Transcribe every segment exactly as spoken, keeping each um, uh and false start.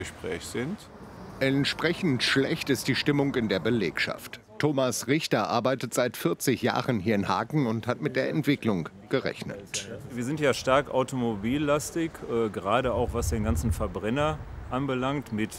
Gespräch sind. Entsprechend schlecht ist die Stimmung in der Belegschaft. Thomas Richter arbeitet seit vierzig Jahren hier in Hagen und hat mit der Entwicklung gerechnet. Wir sind ja stark automobillastig, äh, gerade auch was den ganzen Verbrenner anbelangt, mit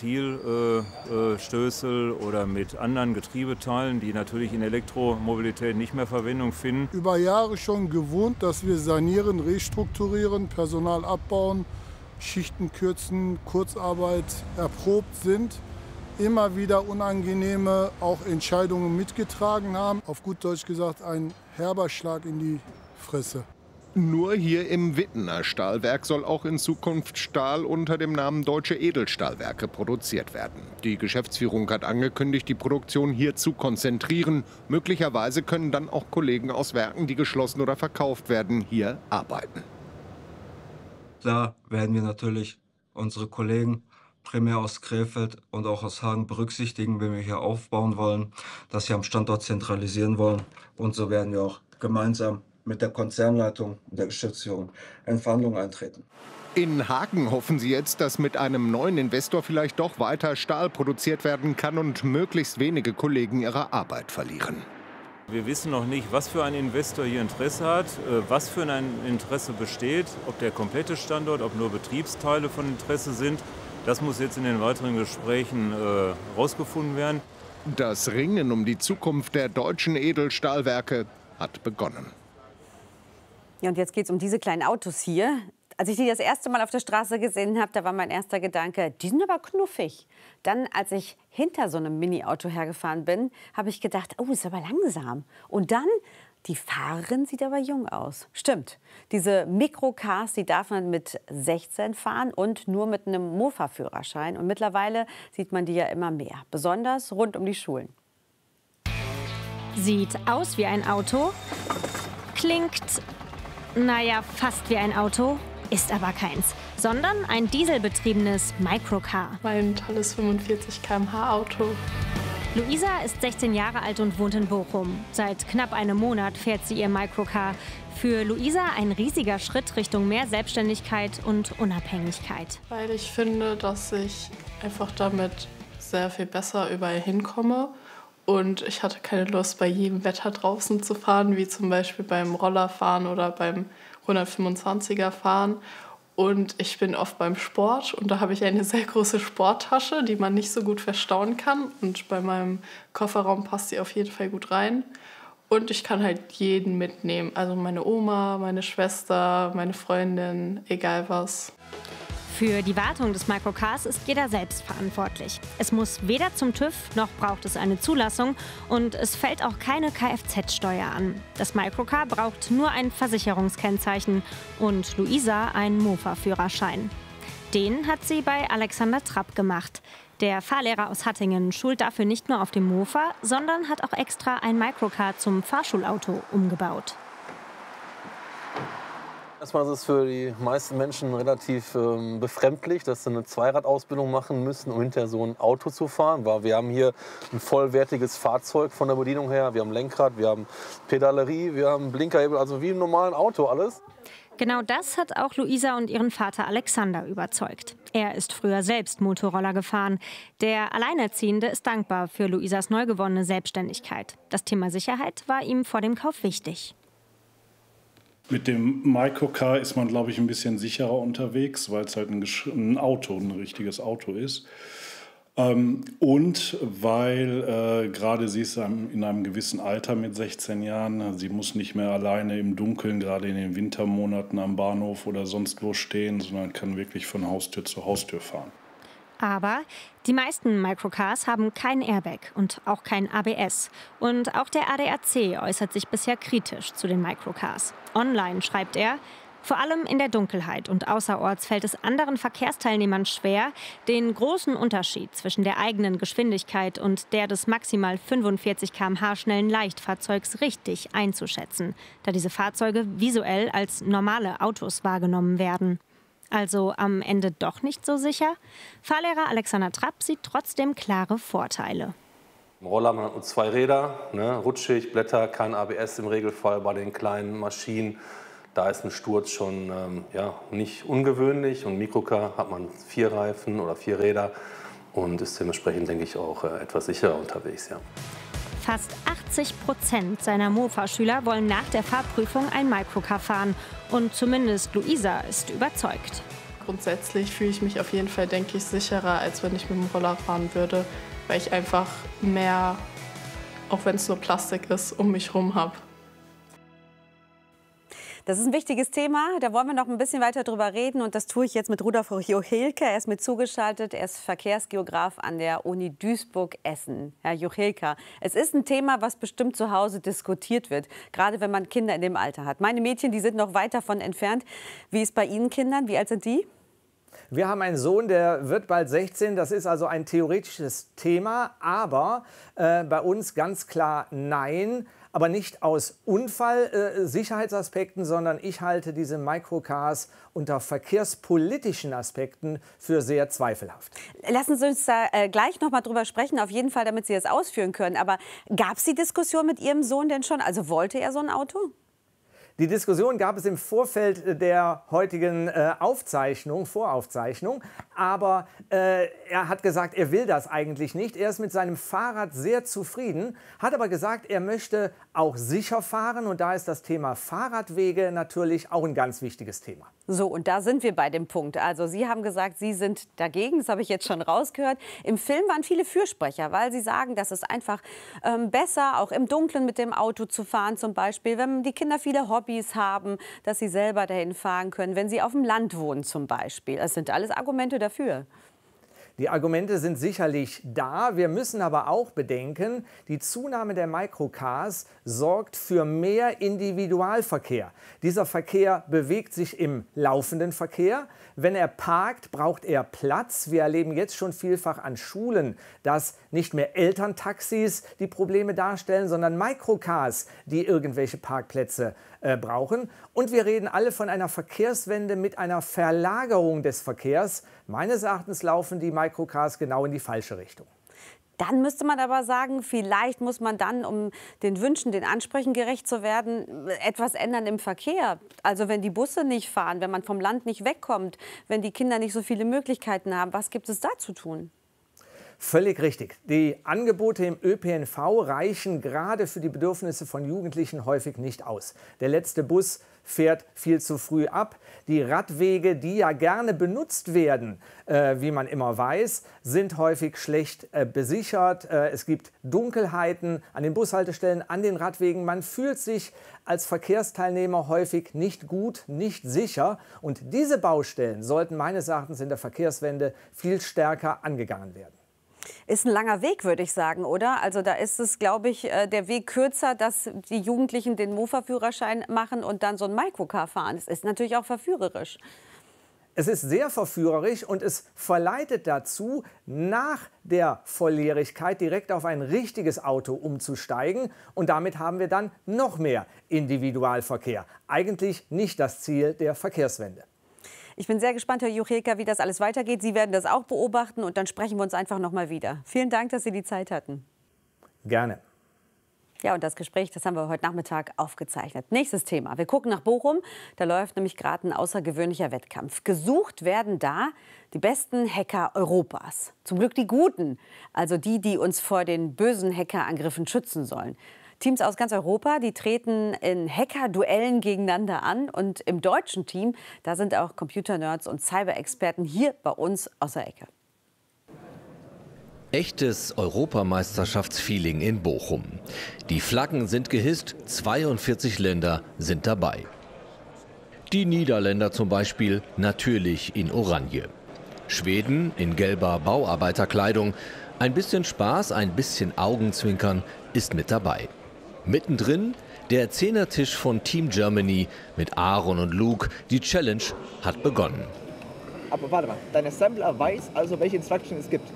Ventilstößel äh, äh, oder mit anderen Getriebeteilen, die natürlich in Elektromobilität nicht mehr Verwendung finden. Über Jahre schon gewohnt, dass wir sanieren, restrukturieren, Personal abbauen, Schichten kürzen, Kurzarbeit erprobt sind, immer wieder unangenehme auch Entscheidungen mitgetragen haben. Auf gut Deutsch gesagt, ein herber Schlag in die Fresse. Nur hier im Wittener Stahlwerk soll auch in Zukunft Stahl unter dem Namen Deutsche Edelstahlwerke produziert werden. Die Geschäftsführung hat angekündigt, die Produktion hier zu konzentrieren. Möglicherweise können dann auch Kollegen aus Werken, die geschlossen oder verkauft werden, hier arbeiten. Klar werden wir natürlich unsere Kollegen primär aus Krefeld und auch aus Hagen berücksichtigen, wenn wir hier aufbauen wollen, dass wir am Standort zentralisieren wollen. Und so werden wir auch gemeinsam mit der Konzernleitung und der Geschäftsführung in Verhandlungen eintreten. In Hagen hoffen sie jetzt, dass mit einem neuen Investor vielleicht doch weiter Stahl produziert werden kann und möglichst wenige Kollegen ihre Arbeit verlieren. Wir wissen noch nicht, was für ein Investor hier Interesse hat, was für ein Interesse besteht, ob der komplette Standort, ob nur Betriebsteile von Interesse sind. Das muss jetzt in den weiteren Gesprächen äh, rausgefunden werden. Das Ringen um die Zukunft der deutschen Edelstahlwerke hat begonnen. Ja, und jetzt geht es um diese kleinen Autos hier. Als ich die das erste Mal auf der Straße gesehen habe, da war mein erster Gedanke, die sind aber knuffig. Dann, als ich hinter so einem Mini-Auto hergefahren bin, habe ich gedacht, oh, ist aber langsam. Und dann, die Fahrerin sieht aber jung aus. Stimmt, diese Mikrocars, die darf man mit sechzehn fahren und nur mit einem Mofa-Führerschein. Und mittlerweile sieht man die ja immer mehr, besonders rund um die Schulen. Sieht aus wie ein Auto, klingt, naja, fast wie ein Auto. Ist aber keins, sondern ein dieselbetriebenes Microcar. Mein tolles fünfundvierzig Kilometer pro Stunde Auto. Luisa ist sechzehn Jahre alt und wohnt in Bochum. Seit knapp einem Monat fährt sie ihr Microcar. Für Luisa ein riesiger Schritt Richtung mehr Selbstständigkeit und Unabhängigkeit. Weil ich finde, dass ich einfach damit sehr viel besser überall hinkomme. Und ich hatte keine Lust, bei jedem Wetter draußen zu fahren, wie zum Beispiel beim Rollerfahren oder beim hundertfünfundzwanziger fahren. Und ich bin oft beim Sport und da habe ich eine sehr große Sporttasche, die man nicht so gut verstauen kann. Und bei meinem Kofferraum passt sie auf jeden Fall gut rein. Und ich kann halt jeden mitnehmen, also meine Oma, meine Schwester, meine Freundin, egal was. Für die Wartung des Microcars ist jeder selbst verantwortlich. Es muss weder zum TÜV, noch braucht es eine Zulassung und es fällt auch keine Kfz-Steuer an. Das Microcar braucht nur ein Versicherungskennzeichen und Luisa einen Mofa-Führerschein. Den hat sie bei Alexander Trapp gemacht. Der Fahrlehrer aus Hattingen schult dafür nicht nur auf dem Mofa, sondern hat auch extra ein Microcar zum Fahrschulauto umgebaut. Erstmal ist es für die meisten Menschen relativ ähm, befremdlich, dass sie eine Zweiradausbildung machen müssen, um hinterher so ein Auto zu fahren. Weil wir haben hier ein vollwertiges Fahrzeug von der Bedienung her. Wir haben Lenkrad, wir haben Pedalerie, wir haben Blinkerhebel, also wie im normalen Auto alles. Genau das hat auch Luisa und ihren Vater Alexander überzeugt. Er ist früher selbst Motorroller gefahren. Der Alleinerziehende ist dankbar für Luisas neu gewonnene Selbstständigkeit. Das Thema Sicherheit war ihm vor dem Kauf wichtig. Mit dem Microcar ist man, glaube ich, ein bisschen sicherer unterwegs, weil es halt ein, ein Auto, ein richtiges Auto ist. Ähm, und weil äh, gerade sie ist in einem gewissen Alter mit sechzehn Jahren, sie muss nicht mehr alleine im Dunkeln, gerade in den Wintermonaten am Bahnhof oder sonst wo stehen, sondern kann wirklich von Haustür zu Haustür fahren. Aber die meisten Microcars haben kein Airbag und auch kein A B S. Und auch der A D A C äußert sich bisher kritisch zu den Microcars. Online schreibt er, vor allem in der Dunkelheit und außerorts fällt es anderen Verkehrsteilnehmern schwer, den großen Unterschied zwischen der eigenen Geschwindigkeit und der des maximal fünfundvierzig Kilometer pro Stunde schnellen Leichtfahrzeugs richtig einzuschätzen, da diese Fahrzeuge visuell als normale Autos wahrgenommen werden. Also am Ende doch nicht so sicher? Fahrlehrer Alexander Trapp sieht trotzdem klare Vorteile. Im Roller man hat nur zwei Räder, ne, rutschig, Blätter, kein A B S im Regelfall bei den kleinen Maschinen. Da ist ein Sturz schon ähm, ja, nicht ungewöhnlich und Microcar hat man vier Reifen oder vier Räder und ist dementsprechend, denke ich, auch äh, etwas sicherer unterwegs. Ja. Fast achtzig Prozent seiner Mofa-Schüler wollen nach der Fahrprüfung ein Microcar fahren. Und zumindest Luisa ist überzeugt. Grundsätzlich fühle ich mich auf jeden Fall, denke ich, sicherer, als wenn ich mit dem Roller fahren würde, weil ich einfach mehr, auch wenn es nur Plastik ist, um mich herum habe. Das ist ein wichtiges Thema, da wollen wir noch ein bisschen weiter drüber reden und das tue ich jetzt mit Rudolf Juchelka. Er ist mit zugeschaltet, er ist Verkehrsgeograf an der Uni Duisburg-Essen. Herr Juchelka, es ist ein Thema, was bestimmt zu Hause diskutiert wird, gerade wenn man Kinder in dem Alter hat. Meine Mädchen, die sind noch weit davon entfernt. Wie ist bei Ihnen Kindern? Wie alt sind die? Wir haben einen Sohn, der wird bald sechzehn. Das ist also ein theoretisches Thema, aber äh, bei uns ganz klar nein. Aber nicht aus Unfallsicherheitsaspekten, äh, sondern ich halte diese Microcars unter verkehrspolitischen Aspekten für sehr zweifelhaft. Lassen Sie uns da äh, gleich noch mal drüber sprechen, auf jeden Fall, damit Sie das ausführen können. Aber gab es die Diskussion mit Ihrem Sohn denn schon? Also wollte er so ein Auto? Die Diskussion gab es im Vorfeld der heutigen äh, Aufzeichnung, Voraufzeichnung. Aber äh, er hat gesagt, er will das eigentlich nicht. Er ist mit seinem Fahrrad sehr zufrieden, hat aber gesagt, er möchte auch sicher fahren. Und da ist das Thema Fahrradwege natürlich auch ein ganz wichtiges Thema. So, und da sind wir bei dem Punkt. Also Sie haben gesagt, Sie sind dagegen, das habe ich jetzt schon rausgehört. Im Film waren viele Fürsprecher, weil Sie sagen, dass es einfach ähm, besser, auch im Dunkeln mit dem Auto zu fahren zum Beispiel, wenn die Kinder viele Hobbys haben, dass sie selber dahin fahren können, wenn sie auf dem Land wohnen zum Beispiel. Das sind alles Argumente dafür. Die Argumente sind sicherlich da. Wir müssen aber auch bedenken, die Zunahme der Microcars sorgt für mehr Individualverkehr. Dieser Verkehr bewegt sich im laufenden Verkehr. Wenn er parkt, braucht er Platz. Wir erleben jetzt schon vielfach an Schulen, dass nicht mehr Elterntaxis die Probleme darstellen, sondern Microcars, die irgendwelche Parkplätze äh, brauchen. Und wir reden alle von einer Verkehrswende mit einer Verlagerung des Verkehrs. Meines Erachtens laufen die Microcars genau in die falsche Richtung. Dann müsste man aber sagen, vielleicht muss man dann, um den Wünschen, den Ansprüchen gerecht zu werden, etwas ändern im Verkehr. Also wenn die Busse nicht fahren, wenn man vom Land nicht wegkommt, wenn die Kinder nicht so viele Möglichkeiten haben, was gibt es da zu tun? Völlig richtig. Die Angebote im Ö P N V reichen gerade für die Bedürfnisse von Jugendlichen häufig nicht aus. Der letzte Bus fährt viel zu früh ab. Die Radwege, die ja gerne benutzt werden, äh, wie man immer weiß, sind häufig schlecht äh, besichert. Äh, es gibt Dunkelheiten an den Bushaltestellen, an den Radwegen. Man fühlt sich als Verkehrsteilnehmer häufig nicht gut, nicht sicher. Und diese Baustellen sollten meines Erachtens in der Verkehrswende viel stärker angegangen werden. Ist ein langer Weg, würde ich sagen, oder? Also da ist es, glaube ich, der Weg kürzer, dass die Jugendlichen den Mofa-Führerschein machen und dann so ein Microcar fahren. Das ist natürlich auch verführerisch. Es ist sehr verführerisch und es verleitet dazu, nach der Volljährigkeit direkt auf ein richtiges Auto umzusteigen. Und damit haben wir dann noch mehr Individualverkehr. Eigentlich nicht das Ziel der Verkehrswende. Ich bin sehr gespannt, Herr Juchelka, wie das alles weitergeht. Sie werden das auch beobachten und dann sprechen wir uns einfach noch mal wieder. Vielen Dank, dass Sie die Zeit hatten. Gerne. Ja, und das Gespräch, das haben wir heute Nachmittag aufgezeichnet. Nächstes Thema. Wir gucken nach Bochum. Da läuft nämlich gerade ein außergewöhnlicher Wettkampf. Gesucht werden da die besten Hacker Europas. Zum Glück die Guten, also die, die uns vor den bösen Hackerangriffen schützen sollen. Teams aus ganz Europa, die treten in Hacker-Duellen gegeneinander an. Und im deutschen Team, da sind auch Computernerds und Cyber-Experten hier bei uns aus der Ecke. Echtes Europameisterschaftsfeeling in Bochum. Die Flaggen sind gehisst, zweiundvierzig Länder sind dabei. Die Niederländer zum Beispiel natürlich in Oranje. Schweden in gelber Bauarbeiterkleidung. Ein bisschen Spaß, ein bisschen Augenzwinkern ist mit dabei. Mittendrin der Zehnertisch von Team Germany mit Aaron und Luke. Die Challenge hat begonnen. Aber warte mal, dein Assembler weiß also, welche Instructions es gibt.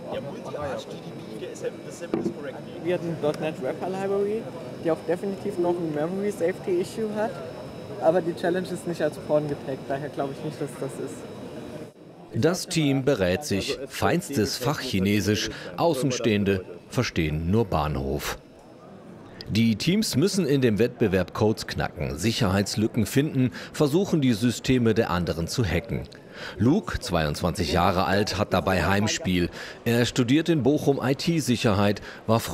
Wir hatten .N E T Wrapper Library, die auch definitiv noch ein Memory Safety Issue hat. Aber die Challenge ist nicht als Porn getaggt, daher glaube ich nicht, dass das ist. Das Team berät sich, feinstes Fachchinesisch, Außenstehende verstehen nur Bahnhof. Die Teams müssen in dem Wettbewerb Codes knacken, Sicherheitslücken finden, versuchen die Systeme der anderen zu hacken. Luke, zweiundzwanzig Jahre alt, hat dabei Heimspiel. Er studiert in Bochum I T-Sicherheit, war früher